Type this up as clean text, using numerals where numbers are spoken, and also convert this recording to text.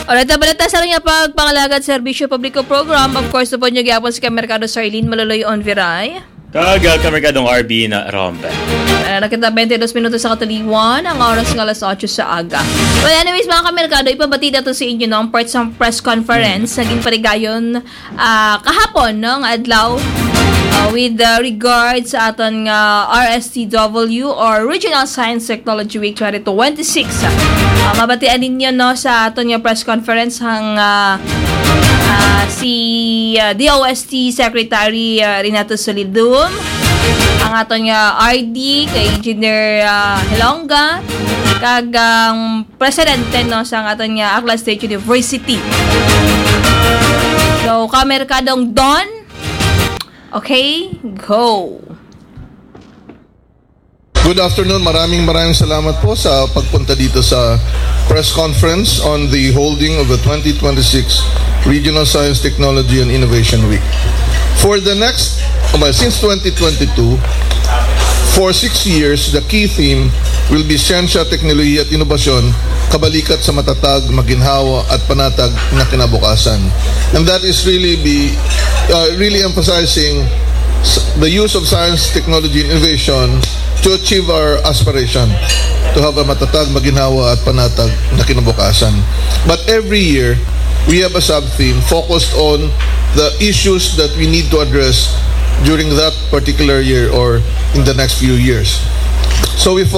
Alright, balita sa rin nga pagpangalaga at serbisyo publiko program. Of course, na po nyo gyapon sa Kamerkado Sarlene Maloloy on Viray. Kamerkadong RB na rompe. Nakita 22 minutos sa kataliwan, ang oras ng alas 8 sa aga. Well, anyways, mga Kamerkado, ipabati na to sa inyo ng part sa press conference. Naging parigayon kahapon ng adlaw with regards sa aton RSTW or Regional Science Technology Week 2026. Mabatian ninyo no sa aton press conference ang si DOST Secretary Renato Solidum, ang aton RD kay Engineer Helonga, kag presidente no sa aton Aklan State University. So, Kamerkadong Don. Okay, go. Good afternoon. Maraming salamat po sa pagpunta dito sa press conference on the holding of the 2026 Regional Science, Technology and Innovation Week. For the next, since 2022, for 6 years, the key theme will be Siyensya, Teknolohiya at Inobasyon, kabalikat sa matatag, maginhawa at panatag na kinabukasan. And that is really emphasizing the use of science, technology, and innovation to achieve our aspiration to have a matatag, maginhawa at panatag na kinabukasan. But every year, we have a sub-theme focused on the issues that we need to address during that particular year or in the next few years. So we